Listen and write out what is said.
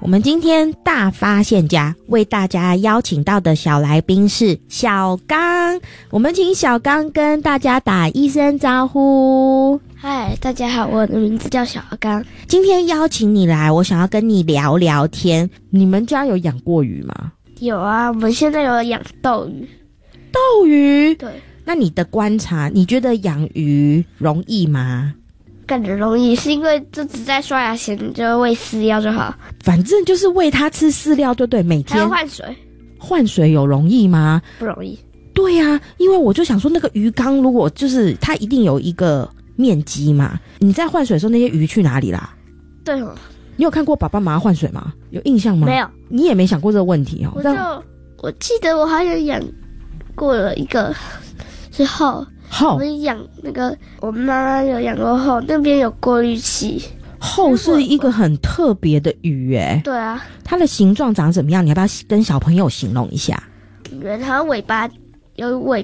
我们今天大发现家为大家邀请到的小来宾是小刚，我们请小刚跟大家打一声招呼。 嗨，大家好，我的名字叫小刚。 今天邀请你来，我想要跟你聊聊天。你们家有养过鱼吗？ 有啊，我们现在有养斗鱼。 斗鱼？ 对。 那你的观察，你觉得养鱼容易吗？ 感觉容易，是因为就只在刷牙前你就喂饲料就好， 反正就是喂它吃饲料，对不对？每天还要换水。 换水有容易吗？ 不容易。 对啊，因为我就想说，那个鱼缸如果就是它一定有一个面积嘛，你在换水的时候，那些鱼去哪里啦？ 对哦。 你有看过爸爸妈妈换水吗？有印象吗？ 没有。 你也没想过这个问题哦。 我记得我还有养过了一个是后。我们养那个，我妈妈有养过后，那边有过滤器。 后是一个很特别的鱼耶。 对啊。 它的形状长怎么样？你要不要跟小朋友形容一下？ 圆，好像尾巴有尾